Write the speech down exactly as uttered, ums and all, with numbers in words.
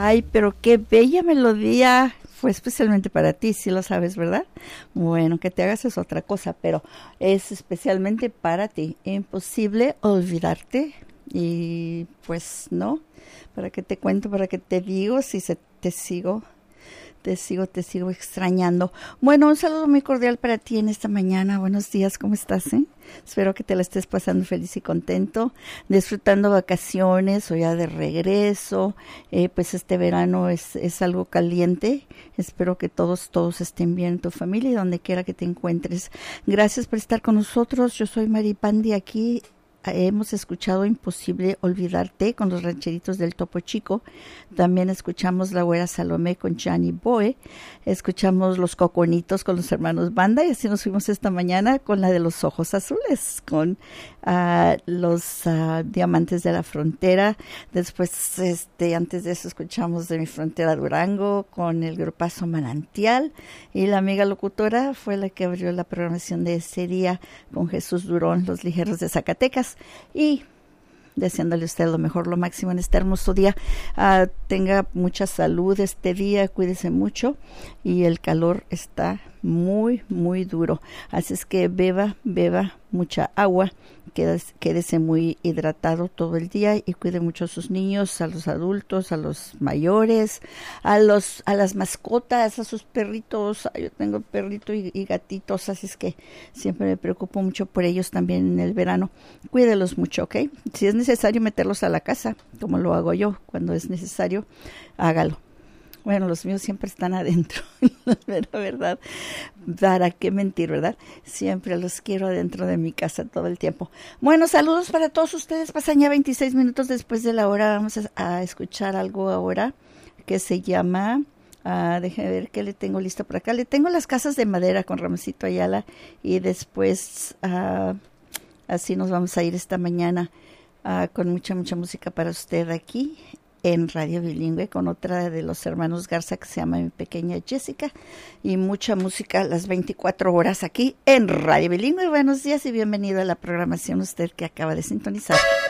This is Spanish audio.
Ay, pero qué bella melodía. Fue especialmente para ti, sí lo sabes, ¿verdad? Bueno, que te hagas es otra cosa, pero es especialmente para ti. Imposible olvidarte. Y pues no, ¿para qué te cuento? ¿Para qué te digo? Si se, te sigo, te sigo, te sigo extrañando. Bueno, un saludo muy cordial para ti en esta mañana. Buenos días, ¿cómo estás? Eh? Espero que te la estés pasando feliz y contento, disfrutando vacaciones o ya de regreso. Eh, pues este verano es, es algo caliente. Espero que todos, todos estén bien en tu familia y donde quiera que te encuentres. Gracias por estar con nosotros. Yo soy Mari Pandi aquí. Hemos escuchado Imposible Olvidarte con los rancheritos del Topo Chico. También escuchamos La Güera Salomé con Johnny Boy. Escuchamos Los Coconitos con los hermanos Banda. Y así nos fuimos esta mañana con la de Los Ojos Azules, con uh, los uh, Diamantes de la Frontera. Después, este, antes de eso, escuchamos De Mi Frontera Durango con el grupazo Manantial. Y la amiga locutora fue la que abrió la programación de ese día con Jesús Durón, Los Ligeros de Zacatecas. Y deseándole a usted lo mejor, lo máximo en este hermoso día. Uh, tenga mucha salud este día, cuídese mucho. Y el calor está muy, muy duro. Así es que beba, beba mucha agua. Quédese, quédese muy hidratado todo el día y cuide mucho a sus niños, a los adultos, a los mayores, a los a las mascotas, a sus perritos. Yo tengo perrito y, y gatitos, así es que siempre me preocupo mucho por ellos también en el verano. Cuídelos mucho, ¿ok? Si es necesario meterlos a la casa, como lo hago yo, cuando es necesario, hágalo. Bueno, los míos siempre están adentro, la verdad, ¿para qué mentir, verdad? Siempre los quiero adentro de mi casa todo el tiempo. Bueno, saludos para todos ustedes. Pasan ya veintiséis minutos después de la hora. Vamos a, a escuchar algo ahora que se llama, uh, déjenme ver qué le tengo listo por acá. Le tengo Las Casas de Madera con Ramosito Ayala y después uh, así nos vamos a ir esta mañana uh, con mucha, mucha música para usted aquí en Radio Bilingüe con otra de los hermanos Garza que se llama Mi Pequeña Jessica y mucha música las veinticuatro horas aquí en Radio Bilingüe. Buenos días y bienvenido a la programación usted que acaba de sintonizar